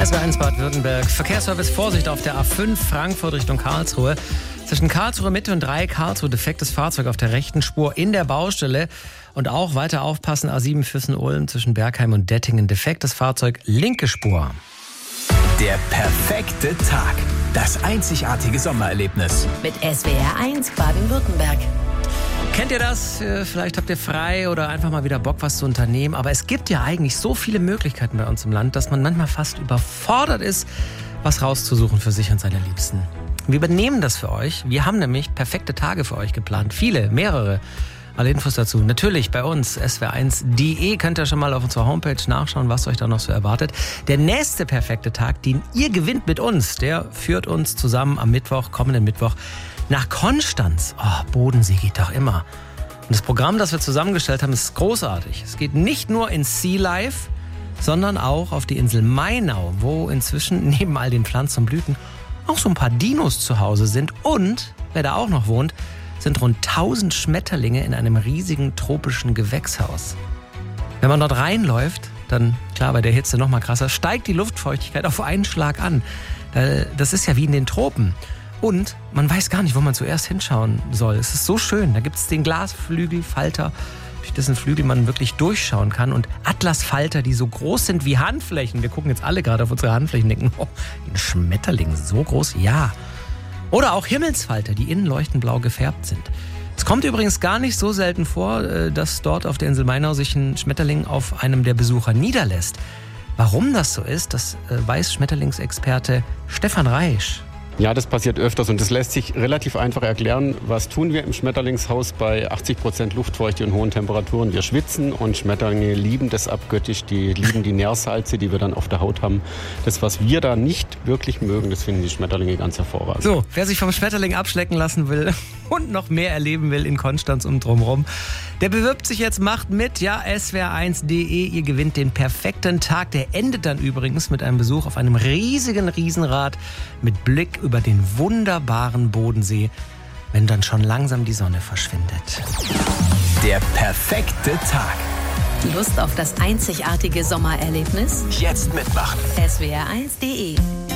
SWR1 Baden-Württemberg. Verkehrsservice, Vorsicht auf der A5 Frankfurt Richtung Karlsruhe. Zwischen Karlsruhe Mitte und 3 Karlsruhe defektes Fahrzeug auf der rechten Spur in der Baustelle. Und auch weiter aufpassen, A7 Füssen-Ulm zwischen Bergheim und Dettingen. Defektes Fahrzeug, linke Spur. Der perfekte Tag. Das einzigartige Sommererlebnis. Mit SWR1 Baden-Württemberg. Kennt ihr das? Vielleicht habt ihr frei oder einfach mal wieder Bock, was zu unternehmen. Aber es gibt ja eigentlich so viele Möglichkeiten bei uns im Land, dass man manchmal fast überfordert ist, was rauszusuchen für sich und seine Liebsten. Wir übernehmen das für euch. Wir haben nämlich perfekte Tage für euch geplant. Viele, mehrere. Alle Infos dazu natürlich bei uns, swr1.de. Könnt ihr schon mal auf unserer Homepage nachschauen, was euch da noch so erwartet. Der nächste perfekte Tag, den ihr gewinnt mit uns, der führt uns zusammen am Mittwoch, kommenden Mittwoch, nach Konstanz. Oh, Bodensee geht doch immer. Und das Programm, das wir zusammengestellt haben, ist großartig. Es geht nicht nur ins Sea Life, sondern auch auf die Insel Mainau, wo inzwischen neben all den Pflanzen und Blüten auch so ein paar Dinos zu Hause sind. Und, wer da auch noch wohnt, sind rund 1000 Schmetterlinge in einem riesigen tropischen Gewächshaus. Wenn man dort reinläuft, dann, klar, bei der Hitze noch mal krasser, steigt die Luftfeuchtigkeit auf einen Schlag an. Das ist ja wie in den Tropen. Und man weiß gar nicht, wo man zuerst hinschauen soll. Es ist so schön. Da gibt es den Glasflügelfalter, durch dessen Flügel man wirklich durchschauen kann. Und Atlasfalter, die so groß sind wie Handflächen. Wir gucken jetzt alle gerade auf unsere Handflächen und denken, oh, ein Schmetterling, so groß? Ja. Oder auch Himmelsfalter, die innen leuchtend blau gefärbt sind. Es kommt übrigens gar nicht so selten vor, dass dort auf der Insel Mainau sich ein Schmetterling auf einem der Besucher niederlässt. Warum das so ist, das weiß Schmetterlingsexperte Stefan Reisch. Ja, das passiert öfters und das lässt sich relativ einfach erklären. Was tun wir im Schmetterlingshaus bei 80% Luftfeuchte und hohen Temperaturen? Wir schwitzen und Schmetterlinge lieben das abgöttisch. Die lieben die Nährsalze, die wir dann auf der Haut haben. Das, was wir da nicht wirklich mögen, das finden die Schmetterlinge ganz hervorragend. So, wer sich vom Schmetterling abschlecken lassen will und noch mehr erleben will in Konstanz und drumherum, der bewirbt sich jetzt, macht mit, ja, swr1.de. Ihr gewinnt den perfekten Tag. Der endet dann übrigens mit einem Besuch auf einem riesigen Riesenrad mit Blick über den wunderbaren Bodensee, wenn dann schon langsam die Sonne verschwindet. Der perfekte Tag. Lust auf das einzigartige Sommererlebnis? Jetzt mitmachen. swr1.de